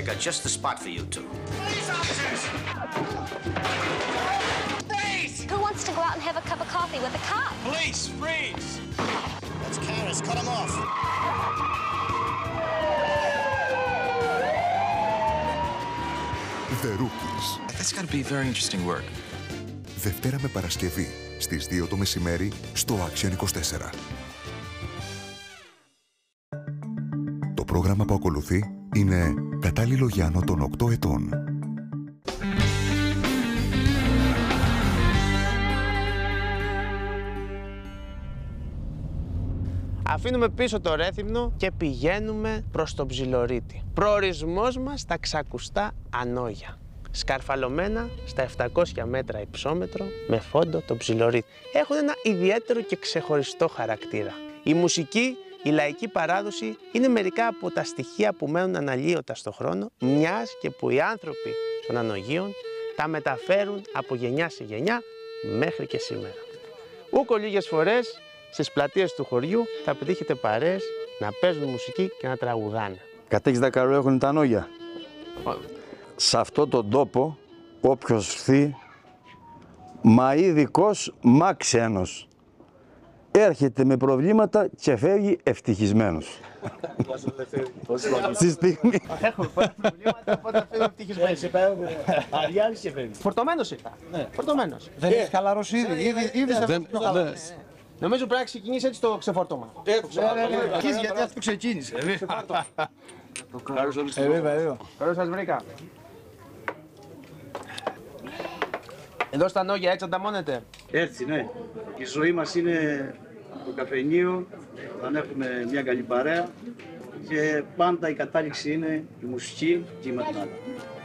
I got just the spot for you two. Police officers! Freeze! Who wants to go out and have a cup of coffee with a cop? Police, freeze! That's Karis, cut him off. The Rookies. That's got to be very interesting work. Δευτέρα με Παρασκευή, στις 2 το μεσημέρι, στο Action 24. Το πρόγραμμα που ακολουθεί είναι κατάλληλο για άνω των 8 ετών. Αφήνουμε πίσω το Ρέθυμνο και πηγαίνουμε προς τον Ψιλορίτη. Προορισμός μας τα ξακουστά Ανόγια. Σκαρφαλωμένα στα 700 μέτρα υψόμετρο με φόντο το Ψιλορίτη. Έχουν ένα ιδιαίτερο και ξεχωριστό χαρακτήρα. Η μουσική, η λαϊκή παράδοση είναι μερικά από τα στοιχεία που μένουν αναλύωτα στον χρόνο, μιας και που οι άνθρωποι των Ανογίων τα μεταφέρουν από γενιά σε γενιά μέχρι και σήμερα. Ούκο λίγες φορές στις πλατείες του χωριού θα πετύχετε παρέες να παίζουν μουσική και να τραγουδάνε. Κατ' 60 καρό έχουν τα Ανόγια. Σε αυτόν τον τόπο, όποιος φθεί, μα ειδικός μα ξένος, έρχεται με προβλήματα και φεύγει ευτυχισμένος. Στη στιγμή. Έχουμε πολλά προβλήματα, οπότε φεύγω ευτυχισμένος. Αριάννης και φεύγει. Φορτωμένος ήρθα. Φορτωμένος. Δεν έχει χαλαρώσει ήδη θα Νομίζω πρέπει να ξεκινήσει έτσι το ξεφόρτωμα. αρχίζει γιατί αυτό ξεκίνησε. Καλώς σας βρήκα. Εδώ στα Ανόγια έτσι ανταμώνετε. Έτσι, ναι. Η ζωή μας είναι το καφενείο, όταν έχουμε μια καλή παρέα και πάντα η κατάληξη είναι η μουσική και η ματινάδα.